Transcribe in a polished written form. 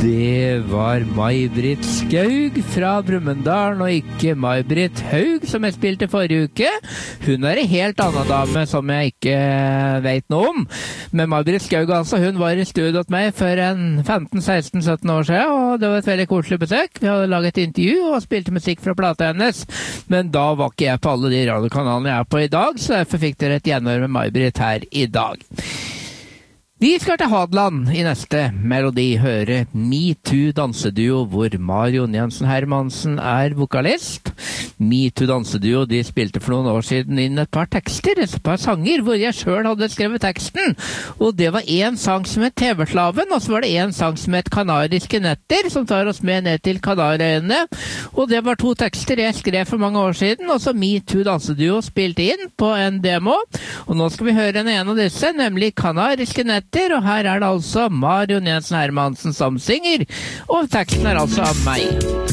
Det var May-Britt Skaug fra Brumunddal, og ikke May-Britt Haug, som jeg spilte forrige uke. Hun er en helt annen dame som jeg ikke vet noe om. Men May-Britt Skaug, altså, hun var i studio hos meg for 15-16-17 år siden, og det var et veldig koselig besøk. Vi hadde laget et intervju og spilte musikk fra plata hennes, men da var ikke jeg på alle de radiokanalene jeg er på i dag, så derfor fikk dere et gjenhør med May-Britt her i dag. Vi skal til Hadeland i neste melodi høre MeToo danseduo, hvor Marion Jensen Hermansen er vokalist. MeToo danseduo, de spilte for noen år siden inn et par tekster, et par sanger, hvor jeg selv hadde skrevet teksten. Og det var en sang som het TV-slaven, og så var det en sang som het Kanariske netter, som tar oss med ned til Kanarøyene. Og det var to tekster jeg skrev for mange år siden, og så MeToo danseduo spilte inn på en demo. Og nå skal vi høre en av disse, nemlig Kanariske netter. Og her er det altså Marion Jensen Hermansen som synger, og teksten er altså av meg.